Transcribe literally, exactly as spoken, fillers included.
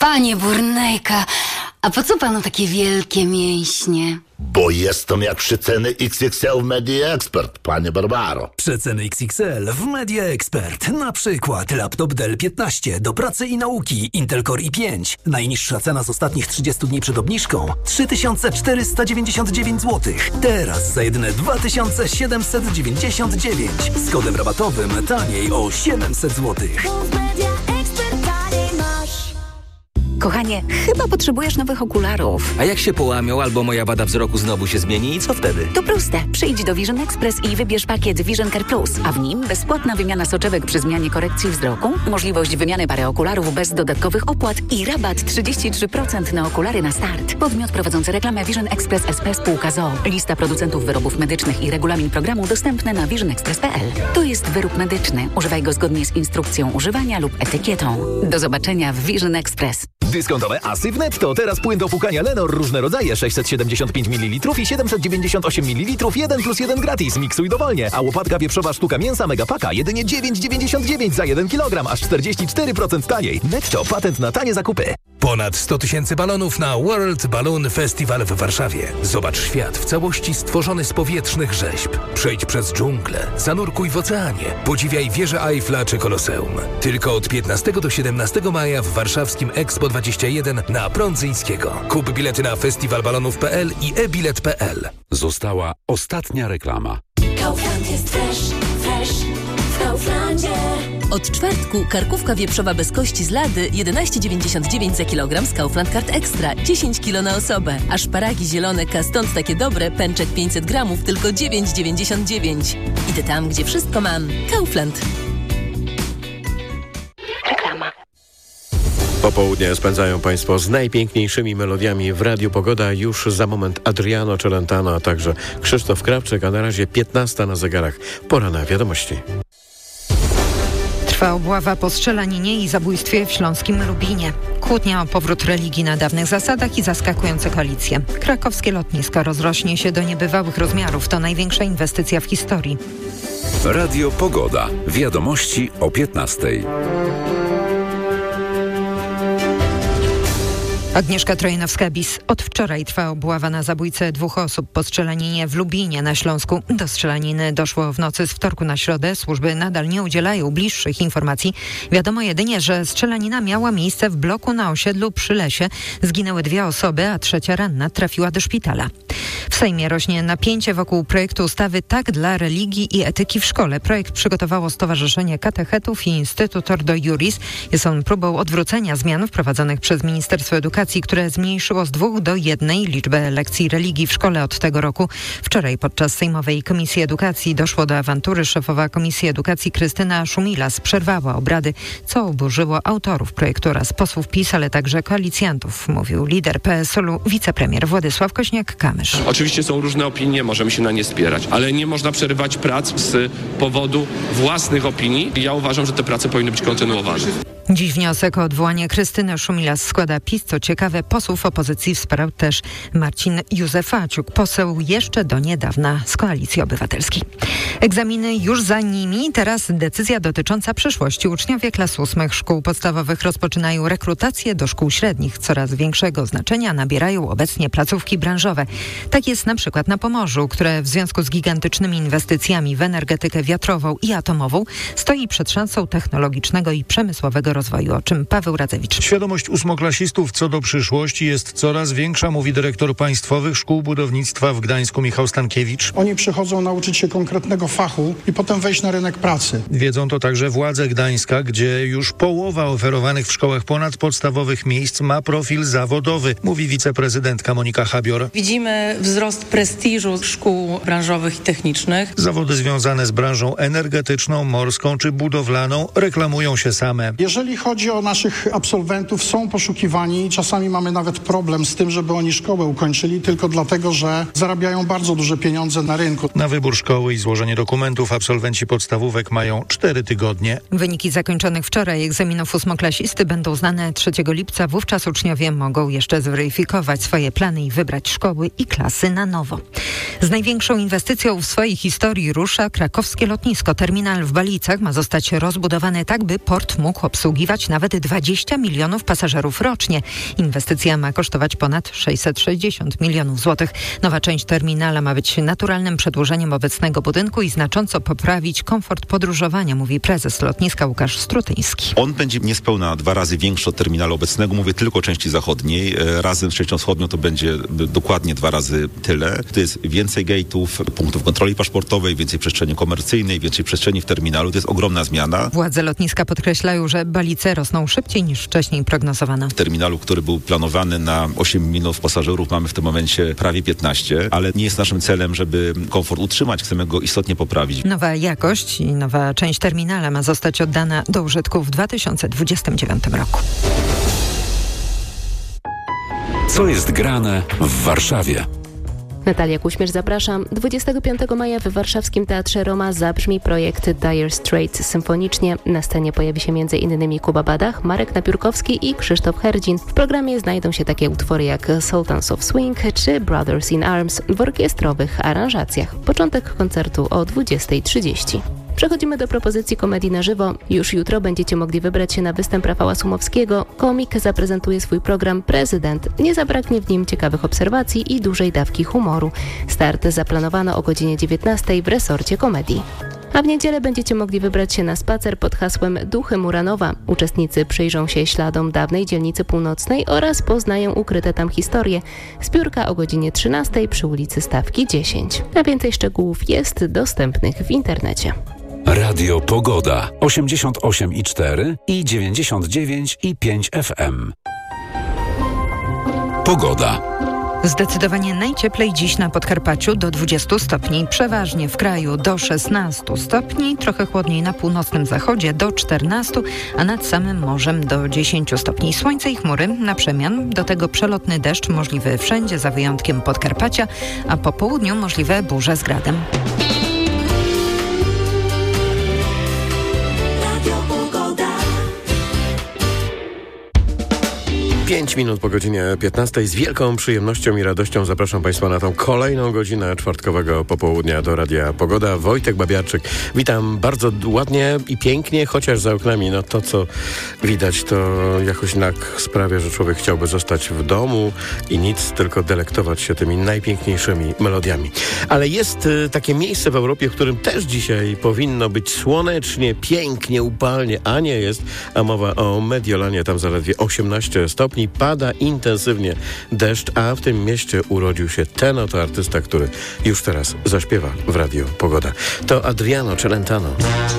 Panie Burnejka, a po co panu takie wielkie mięśnie? Bo jestem jak przeceny X X L w Media Expert, panie Barbaro. Przeceny X X L w Media Expert. Na przykład laptop Dell piętnaście do pracy i nauki Intel Core i pięć. Najniższa cena z ostatnich trzydziestu dni przed obniżką trzy tysiące czterysta dziewięćdziesiąt dziewięć złotych. Teraz za jedyne dwa tysiące siedemset dziewięćdziesiąt dziewięć. Z kodem rabatowym taniej o siedemset złotych. Kochanie, chyba potrzebujesz nowych okularów. A jak się połamią albo moja wada wzroku znowu się zmieni i co wtedy? To proste. Przyjdź do Vision Express i wybierz pakiet Vision Care Plus, a w nim bezpłatna wymiana soczewek przy zmianie korekcji wzroku, możliwość wymiany pary okularów bez dodatkowych opłat i rabat trzydzieści trzy procent na okulary na start. Podmiot prowadzący reklamę Vision Express S P spółka z o o. Lista producentów wyrobów medycznych i regulamin programu dostępne na vision express kropka p l. To jest wyrób medyczny. Używaj go zgodnie z instrukcją używania lub etykietą. Do zobaczenia w Vision Express. Dyskontowe asy w Netto. Teraz płyn do płukania Lenor. Różne rodzaje. sześćset siedemdziesiąt pięć mililitrów i siedemset dziewięćdziesiąt osiem mililitrów. jeden plus jeden gratis. Miksuj dowolnie. A łopatka wieprzowa sztuka mięsa Megapaka jedynie dziewięć dziewięćdziesiąt dziewięć za jeden kilogram. Aż czterdzieści cztery procent taniej. Netto. Patent na tanie zakupy. Ponad sto tysięcy balonów na World Balloon Festival w Warszawie. Zobacz świat w całości stworzony z powietrznych rzeźb. Przejdź przez dżunglę, zanurkuj w oceanie, podziwiaj wieżę Eiffla czy Koloseum. Tylko od piętnastego do siedemnastego maja w warszawskim Expo dwadzieścia jeden na Prądzyńskiego. Kup bilety na festiwal balonów kropka p l i e bilet kropka p l. Została ostatnia reklama. Kaufland jest fresh, fresh w Kauflandzie. Od czwartku karkówka wieprzowa bez kości z lady jedenaście dziewięćdziesiąt dziewięć za kilogram z Kaufland Card Extra, dziesięć kilo na osobę. A szparagi zielone K stąd takie dobre, pęczek pięćset gramów, tylko dziewięć dziewięćdziesiąt dziewięć. Idę tam, gdzie wszystko mam. Kaufland. Reklama. Popołudnie spędzają Państwo z najpiękniejszymi melodiami w Radiu Pogoda. Już za moment Adriano Celentano, a także Krzysztof Krawczyk, a na razie piętnasta na zegarach. Pora na wiadomości. Trwa obława po strzelaninie i zabójstwie w śląskim Lubinie. Kłótnia o powrót religii na dawnych zasadach i zaskakujące koalicje. Krakowskie lotnisko rozrośnie się do niebywałych rozmiarów. To największa inwestycja w historii. Radio Pogoda. Wiadomości o piętnastej. Agnieszka Trojanowska-Bis. Od wczoraj trwa obława na zabójcę dwóch osób po strzelaninie w Lubinie na Śląsku. Do strzelaniny doszło w nocy z wtorku na środę. Służby nadal nie udzielają bliższych informacji. Wiadomo jedynie, że strzelanina miała miejsce w bloku na osiedlu przy Lesie. Zginęły dwie osoby, a trzecia ranna trafiła do szpitala. W Sejmie rośnie napięcie wokół projektu ustawy Tak dla religii i etyki w szkole. Projekt przygotowało Stowarzyszenie Katechetów i Instytut Ordo Iuris. Jest on próbą odwrócenia zmian wprowadzonych przez Ministerstwo Edukacji, które zmniejszyło z dwóch do jednej liczbę lekcji religii w szkole od tego roku. Wczoraj podczas Sejmowej Komisji Edukacji doszło do awantury. Szefowa Komisji Edukacji Krystyna Szumilas przerwała obrady, co oburzyło autorów projektu oraz posłów PiS, ale także koalicjantów, mówił lider P S L u wicepremier Władysław Kośniak-Kamysz. Oczywiście są różne opinie, możemy się na nie spierać, ale nie można przerywać prac z powodu własnych opinii. Ja uważam, że te prace powinny być kontynuowane. Dziś wniosek o odwołanie Krystyny Szumilas składa PiS. Co ciekawe, posłów opozycji wspierał też Marcin Józefaciuk, poseł jeszcze do niedawna z Koalicji Obywatelskiej. Egzaminy już za nimi, teraz decyzja dotycząca przyszłości. Uczniowie klas ósmych szkół podstawowych rozpoczynają rekrutację do szkół średnich. Coraz większego znaczenia nabierają obecnie placówki branżowe. Tak jest na przykład na Pomorzu, które w związku z gigantycznymi inwestycjami w energetykę wiatrową i atomową stoi przed szansą technologicznego i przemysłowego rozwoju, o czym Paweł Radzewicz. Świadomość ósmoklasistów co do przyszłości jest coraz większa, mówi dyrektor Państwowych Szkół Budownictwa w Gdańsku Michał Stankiewicz. Oni przychodzą nauczyć się konkretnego fachu i potem wejść na rynek pracy. Wiedzą to także władze Gdańska, gdzie już połowa oferowanych w szkołach ponadpodstawowych miejsc ma profil zawodowy, mówi wiceprezydentka Monika Habior. Widzimy wzrost prestiżu szkół branżowych i technicznych. Zawody związane z branżą energetyczną, morską czy budowlaną reklamują się same. Jeżeli chodzi o naszych absolwentów, są poszukiwani. Czasami mamy nawet problem z tym, żeby oni szkołę ukończyli, tylko dlatego, że zarabiają bardzo duże pieniądze na rynku. Na wybór szkoły i złożenie dokumentów absolwenci podstawówek mają cztery tygodnie. Wyniki zakończonych wczoraj egzaminów ósmoklasisty będą znane trzeciego lipca. Wówczas uczniowie mogą jeszcze zweryfikować swoje plany i wybrać szkoły i klasy na nowo. Z największą inwestycją w swojej historii rusza krakowskie lotnisko. Terminal w Balicach ma zostać rozbudowany tak, by port mógł obsługiwać obsługiwać nawet dwadzieścia milionów pasażerów rocznie. Inwestycja ma kosztować ponad sześćset sześćdziesiąt milionów złotych. Nowa część terminala ma być naturalnym przedłużeniem obecnego budynku i znacząco poprawić komfort podróżowania, mówi prezes lotniska Łukasz Strutyński. On będzie niespełna dwa razy większy od terminalu obecnego, mówię tylko o części zachodniej. Razem z częścią wschodnią to będzie dokładnie dwa razy tyle. To jest więcej gate'ów, punktów kontroli paszportowej, więcej przestrzeni komercyjnej, więcej przestrzeni w terminalu. To jest ogromna zmiana. Władze lotniska podkreślają, że balice rosną szybciej niż wcześniej prognozowano. W terminalu, który był planowany na osiem milionów pasażerów, mamy w tym momencie prawie piętnaście, ale nie jest naszym celem, żeby komfort utrzymać, chcemy go istotnie poprawić. Nowa jakość i nowa część terminala ma zostać oddana do użytku w dwa tysiące dwudziestym dziewiątym roku. Co jest grane w Warszawie? Natalia Kuśmierz, zapraszam. dwudziestego piątego maja w warszawskim Teatrze Roma zabrzmi projekt Dire Straits symfonicznie. Na scenie pojawi się m.in. Kuba Badach, Marek Napiórkowski i Krzysztof Herdzin. W programie znajdą się takie utwory jak Sultans of Swing czy Brothers in Arms w orkiestrowych aranżacjach. Początek koncertu o dwudziestej trzydzieści. Przechodzimy do propozycji komedii na żywo. Już jutro będziecie mogli wybrać się na występ Rafała Sumowskiego. Komik zaprezentuje swój program Prezydent. Nie zabraknie w nim ciekawych obserwacji i dużej dawki humoru. Start zaplanowano o godzinie dziewiętnastej w resorcie komedii. A w niedzielę będziecie mogli wybrać się na spacer pod hasłem Duchy Muranowa. Uczestnicy przyjrzą się śladom dawnej dzielnicy północnej oraz poznają ukryte tam historie. Zbiórka o godzinie trzynastej przy ulicy Stawki dziesięć. A więcej szczegółów jest dostępnych w internecie. Radio Pogoda osiemdziesiąt osiem i cztery i dziewięćdziesiąt dziewięć i pięć F M. Pogoda. Zdecydowanie najcieplej dziś na Podkarpaciu do dwudziestu stopni, przeważnie w kraju do szesnastu stopni, trochę chłodniej na północnym zachodzie do czternastu, a nad samym morzem do dziesięciu stopni. Słońce i chmury na przemian, do tego przelotny deszcz możliwy wszędzie za wyjątkiem Podkarpacia, a po południu możliwe burze z gradem. Pięć minut po godzinie piętnastej. Z wielką przyjemnością i radością zapraszam Państwa na tą kolejną godzinę czwartkowego popołudnia do Radia Pogoda. Wojtek Babiarczyk. Witam bardzo ładnie i pięknie, chociaż za oknami no to, co widać, to jakoś jednak sprawia, że człowiek chciałby zostać w domu i nic, tylko delektować się tymi najpiękniejszymi melodiami. Ale jest y, takie miejsce w Europie, w którym też dzisiaj powinno być słonecznie, pięknie, upalnie, a nie jest, a mowa o Mediolanie, tam zaledwie osiemnaście stopni. Pada intensywnie deszcz, a w tym mieście urodził się ten oto artysta, który już teraz zaśpiewa w Radio Pogoda. To Adriano Celentano.